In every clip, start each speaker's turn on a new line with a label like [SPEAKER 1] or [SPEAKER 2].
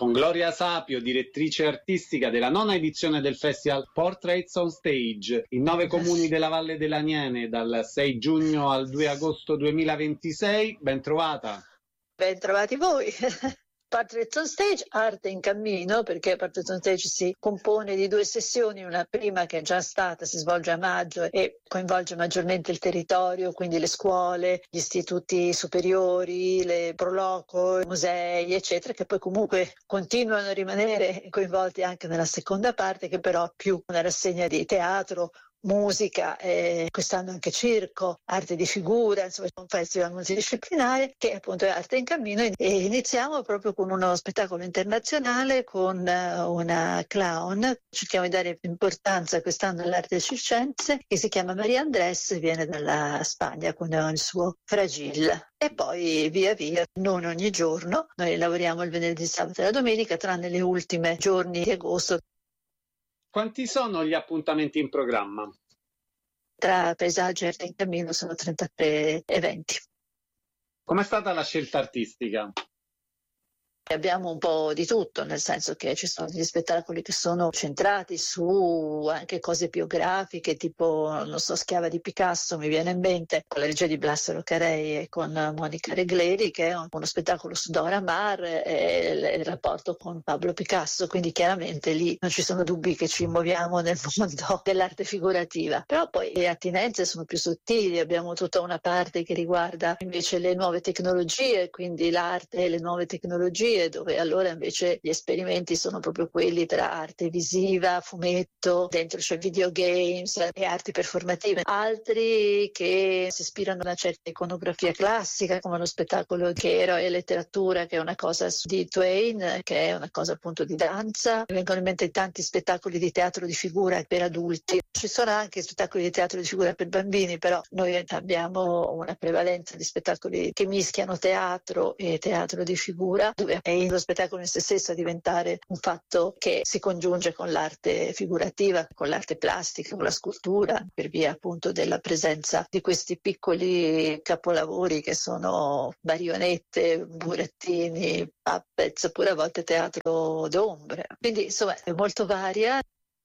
[SPEAKER 1] con Gloria Sapio, direttrice artistica della 9ª edizione del Festival Portraits on Stage in 9 comuni della Valle dell'Aniene dal 6 giugno al 2 agosto 2026. Ben trovata.
[SPEAKER 2] Ben trovati voi. Portraits on Stage, arte in cammino, perché Portraits on Stage si compone di 2 sessioni, una prima che è già stata, si svolge a maggio e coinvolge maggiormente il territorio, quindi le scuole, gli istituti superiori, le proloco, i musei, eccetera, che poi comunque continuano a rimanere coinvolti anche nella seconda parte, che però è più una rassegna di teatro, musica, quest'anno anche circo, arte di figura, insomma un festival multidisciplinare che appunto è arte in cammino, e iniziamo proprio con uno spettacolo internazionale con una clown. Cerchiamo di dare importanza quest'anno all'arte circense, che si chiama Maria Andrés, viene dalla Spagna con il suo Fragile. E poi via via, non ogni giorno, noi lavoriamo il venerdì, il sabato e la domenica, tranne le ultime giorni di agosto.
[SPEAKER 1] Quanti sono gli appuntamenti in programma?
[SPEAKER 2] Tra paesaggi e arte in cammino sono 33 eventi.
[SPEAKER 1] Com'è stata la scelta artistica?
[SPEAKER 2] Abbiamo un po' di tutto, nel senso che ci sono degli spettacoli che sono centrati su anche cose biografiche, tipo, non so, Schiava di Picasso, mi viene in mente, con la regia di Blas Carey e con Monica Regleri, che è uno spettacolo su Dora Maar e il rapporto con Pablo Picasso, quindi chiaramente lì non ci sono dubbi che ci muoviamo nel mondo dell'arte figurativa. Però poi le attinenze sono più sottili, abbiamo tutta una parte che riguarda invece le nuove tecnologie, quindi l'arte e le nuove tecnologie, dove allora invece gli esperimenti sono proprio quelli tra arte visiva, fumetto, dentro c'è videogames e arti performative. Altri che si ispirano a una certa iconografia classica, come lo spettacolo che Eroe e letteratura, che è una cosa di Twain, che è una cosa appunto di danza. Mi vengono in mente tanti spettacoli di teatro di figura per adulti. Ci sono anche spettacoli di teatro di figura per bambini, però noi abbiamo una prevalenza di spettacoli che mischiano teatro e teatro di figura, dove è lo spettacolo in se stesso a diventare un fatto che si congiunge con l'arte figurativa, con l'arte plastica, con la scultura, per via appunto della presenza di questi piccoli capolavori che sono marionette, burattini, puppets, oppure a volte teatro d'ombre. Quindi insomma è molto varia.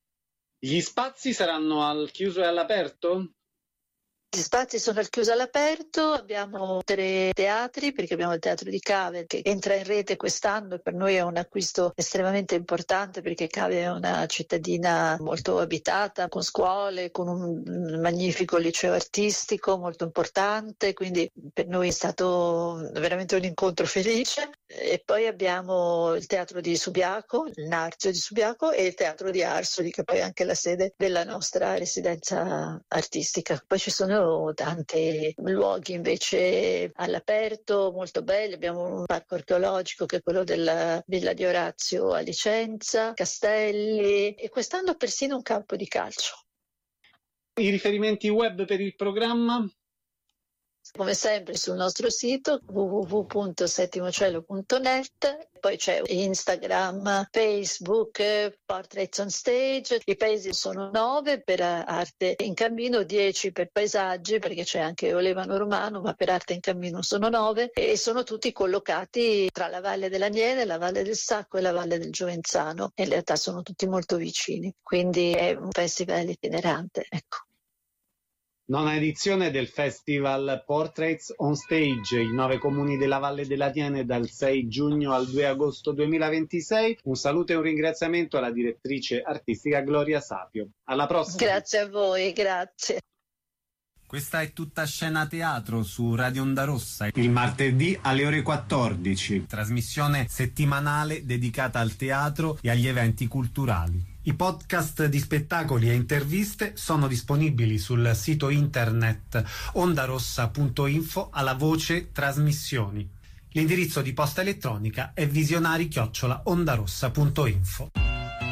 [SPEAKER 1] Gli spazi saranno al chiuso e all'aperto?
[SPEAKER 2] Gli spazi sono al chiuso all'aperto, abbiamo 3 teatri, perché abbiamo il Teatro di Cave che entra in rete quest'anno e per noi è un acquisto estremamente importante, perché Cave è una cittadina molto abitata, con scuole, con un magnifico liceo artistico molto importante, quindi per noi è stato veramente un incontro felice. E poi abbiamo il Teatro di Subiaco, il Narzio di Subiaco, e il Teatro di Arsoli, che poi è anche la sede della nostra residenza artistica. Poi ci sono tanti luoghi invece all'aperto molto belli. Abbiamo un parco archeologico che è quello della Villa di Orazio a Licenza, castelli, e quest'anno persino un campo di calcio.
[SPEAKER 1] I riferimenti web per il programma?
[SPEAKER 2] Come sempre sul nostro sito www.settimocielo.net, poi c'è Instagram, Facebook, Portraits on Stage. I paesi sono 9 per arte in cammino, 10 per paesaggi, perché c'è anche Olevano Romano, ma per arte in cammino sono 9, e sono tutti collocati tra la Valle dell'Aniene, la Valle del Sacco e la Valle del Giovenzano. In realtà sono tutti molto vicini, quindi è un festival itinerante, ecco.
[SPEAKER 1] 9ª edizione del Festival Portraits on Stage in 9 comuni della Valle dell'Aniene dal 6 giugno al 2 agosto 2026. Un saluto e un ringraziamento alla direttrice artistica Gloria Sapio. Alla prossima.
[SPEAKER 2] Grazie a voi, grazie.
[SPEAKER 3] Questa è Tutta Scena Teatro su Radio Onda Rossa.
[SPEAKER 1] Il martedì alle ore 14.
[SPEAKER 3] Trasmissione settimanale dedicata al teatro e agli eventi culturali. I podcast di spettacoli e interviste sono disponibili sul sito internet ondarossa.info alla voce trasmissioni. L'indirizzo di posta elettronica è visionari@ondarossa.info.